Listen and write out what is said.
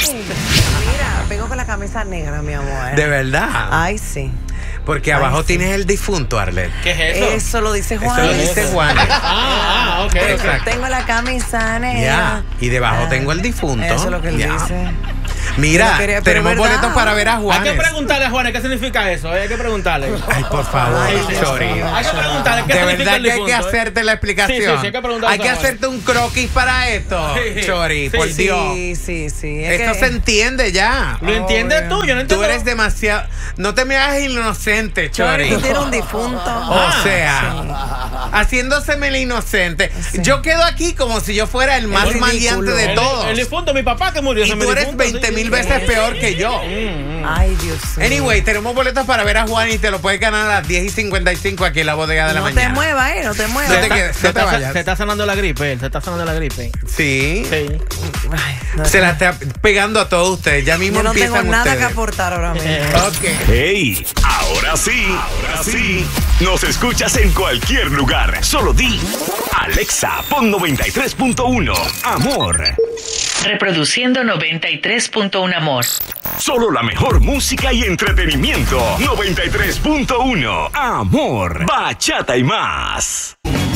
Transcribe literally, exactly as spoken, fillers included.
Mira, vengo con la camisa negra, mi amor. ¿De verdad? Ay, sí. Porque Ay, abajo sí. tienes el difunto, Arlet. ¿Qué es eso? Eso lo dice Juan. Eso lo dice Juan. Ah, ah, ok. Exacto. Tengo la camisa negra. Ya. Y debajo Ah, tengo el difunto. Eso es lo que él Ya. dice. Mira, Yo no quería, pero tenemos ¿verdad? boletos para ver a Hay Juanes. que preguntarle a Juanes qué significa eso. ¿eh? Hay que preguntarle. Ay, por favor, Ay, Dios Chori. mío. Hay que preguntarle qué De significa verdad el que hay difunto. que ¿eh? hacerte la explicación. Sí, sí, sí, hay que preguntarle Hay que a Juanes. hacerte un croquis para esto, Sí. Chori, Sí, por sí, Dios. Sí, sí, sí. Es Esto que- se entiende ya. ¿Lo entiendes tú? Yo no entiendo. Tú eres demasiado... No te me hagas inocente, Chori. Tú tienes un difunto. O Ah, sea, haciéndoseme el inocente. Sí. Yo quedo aquí como si yo fuera el más ridículo. maliante de El- todos. El, difunto, mi papá que murió. Y ese es mi tú eres difunto, veinte sí, mil sí. veces peor que yo. Ay, Dios mío. Anyway, tenemos boletos para ver a Juan y te lo puedes ganar a las diez y cincuenta y cinco aquí en la bodega de la No te mañana. muevas, eh, no te muevas. No te quedes, Se no te está, vayas. se está sanando la gripe, él. Se está sanando la gripe. Sí. Sí. Ay, no Se sé. la está pegando a todos ustedes. Ya mismo Yo no empiezan tengo nada que ustedes. aportar ahora mismo. Ok. ¡Hey! Ahora sí, ahora sí. Nos escuchas en cualquier lugar. Solo di Alexa, pon noventa y tres punto uno. Amor. Reproduciendo noventa y tres punto uno Amor. Solo la mejor música y entretenimiento. noventa y tres punto uno. Amor. Bachata y más.